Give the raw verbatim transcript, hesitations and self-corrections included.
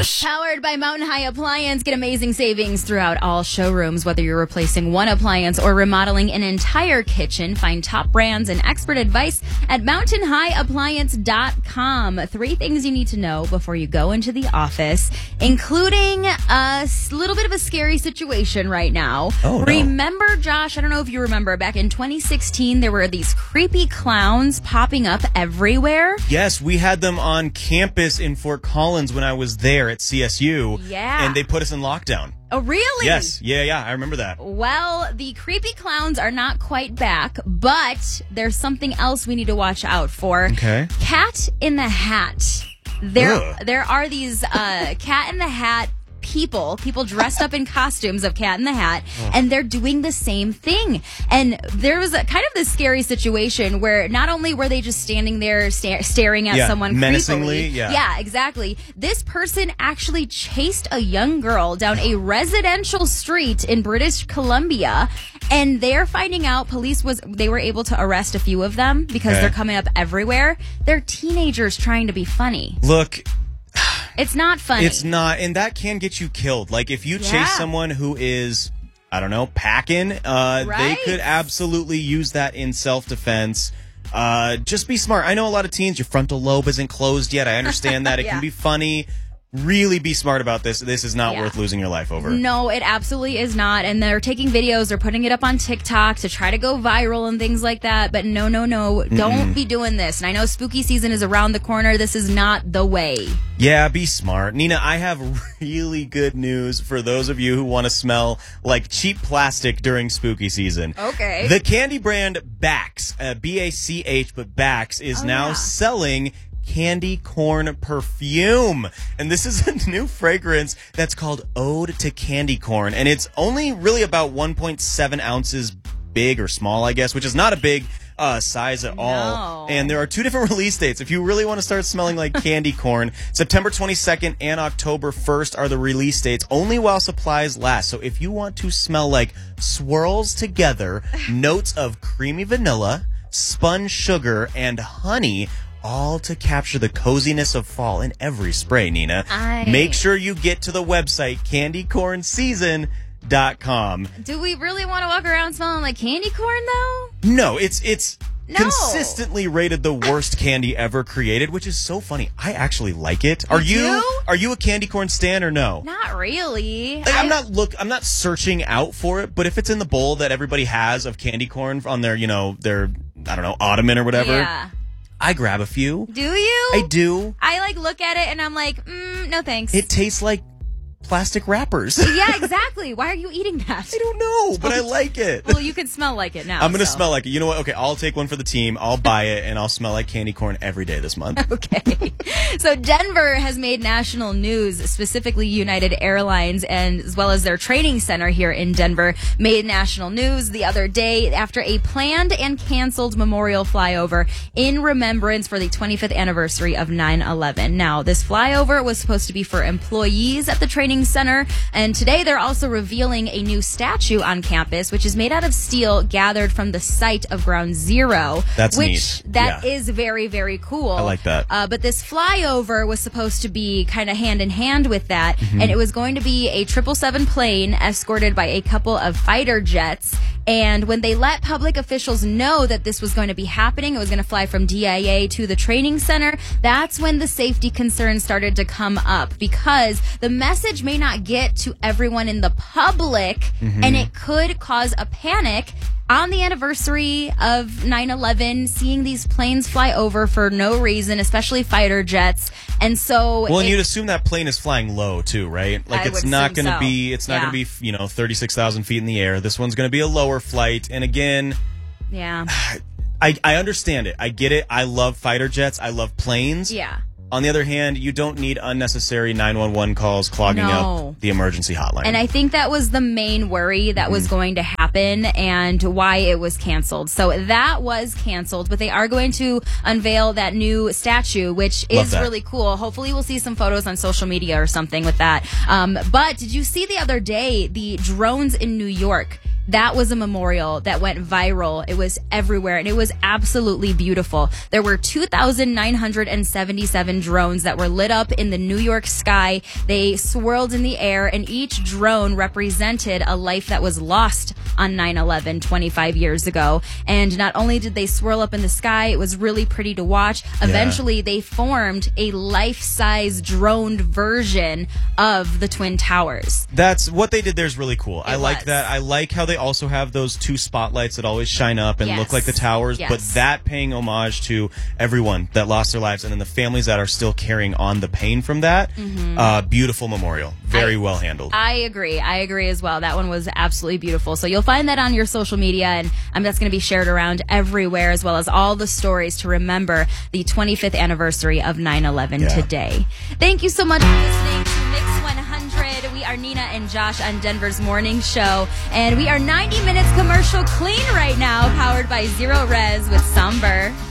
Powered by Mountain High Appliance. Get amazing savings throughout all showrooms. Whether you're replacing one appliance or remodeling an entire kitchen, find top brands and expert advice at mountain high appliance dot com. Three things you need to know before you go into the office, including a little bit of a scary situation right now. Oh, no. Remember, Josh, I don't know if you remember, back in twenty sixteen, there were these creepy clowns popping up everywhere. Yes, we had them on campus in Fort Collins when I was there at C S U. Yeah. And they put us in lockdown. Oh, really? Yes. Yeah, yeah. I remember that. Well, the creepy clowns are not quite back, but there's something else we need to watch out for. Okay. Cat in the Hat. There, Ugh. there are these uh, Cat in the Hat people, people dressed up in costumes of Cat in the Hat, oh. and they're doing the same thing. And there was a kind of this scary situation where not only were they just standing there sta- staring at yeah, someone menacingly, creepily, yeah. yeah, exactly. This person actually chased a young girl down a residential street in British Columbia, and they're finding out police was they were able to arrest a few of them because Okay. they're coming up everywhere. They're teenagers trying to be funny. Look, It's not funny. it's not, and that can get you killed. Like, if you Yeah. chase someone who is, I don't know, packing, uh, Right. they could absolutely use that in self-defense. Uh, just be smart. I know a lot of teens, your frontal lobe isn't closed yet. I understand that. It Yeah. can be funny. Really be smart about this. This is not Yeah. worth losing your life over. No, it absolutely is not. And they're taking videos, they're putting it up on TikTok to try to go viral and things like that. But no, no, no, don't be doing this. And I know spooky season is around the corner. This is not the way. Yeah, be smart. Nina, I have really good news for those of you who want to smell like cheap plastic during spooky season. Okay. The candy brand Bax, uh, B A C H, but Bax, is Oh, now yeah. selling candy corn perfume. And this is a new fragrance that's called Ode to Candy Corn. And it's only really about one point seven ounces big or small, I guess, which is not a big uh, size at all. No. And there are two different release dates. If you really want to start smelling like candy corn, September twenty-second and October first are the release dates, only while supplies last. So if you want to smell like swirls together, notes of creamy vanilla, spun sugar, and honey, all to capture the coziness of fall in every spray, Nina. I- Make sure you get to the website candy corn season dot com. Do we really want to walk around smelling like candy corn, though? No, it's it's No. consistently rated the worst candy ever created, which is so funny. I actually like it. Are You you do? are you a candy corn stan or no? Not really. Like, I'm I- not look I'm not searching out for it, but if it's in the bowl that everybody has of candy corn on their, you know, their I don't know, ottoman or whatever, Yeah. I grab a few. Do you? I do. I like look at it and I'm like, mm, no thanks. It tastes like plastic wrappers. Yeah, exactly. Why are you eating that? I don't know, but I like it. Well, you can smell like it now. I'm gonna so. smell like it. You know what? Okay, I'll take one for the team. I'll buy it, and I'll smell like candy corn every day this month. Okay. So Denver has made national news, specifically United Airlines, and as well as their training center here in Denver, made national news the other day after a planned and canceled memorial flyover in remembrance for the twenty-fifth anniversary of nine eleven. Now, this flyover was supposed to be for employees at the training center, and today they're also revealing a new statue on campus, which is made out of steel gathered from the site of Ground Zero. That's which neat. that Yeah. is very, very cool. I like that. Uh, but this flyover was supposed to be kind of hand in hand with that, Mm-hmm. and it was going to be a triple seven plane escorted by a couple of fighter jets. And when they let public officials know that this was going to be happening, it was going to fly from D I A to the training center, that's when the safety concerns started to come up, because the message may not get to everyone in the public, Mm-hmm. and it could cause a panic on the anniversary of nine eleven, seeing these planes fly over for no reason, especially fighter jets. And so Well, and it- you'd assume that plane is flying low too, right? Like I it's would not assume going to so. be, it's not Yeah. going to be, you know, thirty-six thousand feet in the air. This one's going to be a lower flight. And again, yeah. I, I understand it. I get it. I love fighter jets. I love planes. Yeah. On the other hand, you don't need unnecessary nine one one calls clogging No. up the emergency hotline. And I think that was the main worry that was going to happen and why it was canceled. So that was canceled, but they are going to unveil that new statue, which Love is that. really cool. Hopefully we'll see some photos on social media or something with that. Um, but did you see the other day the drones in New York? that was a memorial that went viral. It was everywhere, and it was absolutely beautiful. There were two thousand nine hundred seventy-seven drones that were lit up in the New York sky. They swirled in the air, and each drone represented a life that was lost on nine eleven twenty-five years ago. And not only did they swirl up in the sky, it was really pretty to watch. Eventually, yeah. they formed a life-size droned version of the Twin Towers. That's what they did there is really cool. It I like was. that. I like how they also have those two spotlights that always shine up and Yes. look like the towers, Yes. but that paying homage to everyone that lost their lives and then the families that are still carrying on the pain from that. Mm-hmm. Uh, beautiful memorial. Very I, well handled. I agree. I agree as well. That one was absolutely beautiful. So you'll find that on your social media, and um, that's going to be shared around everywhere, as well as all the stories to remember the twenty-fifth anniversary of nine eleven Yeah. today. Thank you so much for listening to Mix one hundred. We are Nina and Josh on Denver's Morning Show, and we are ninety minutes commercial clean right now, powered by Zero Res with Somber.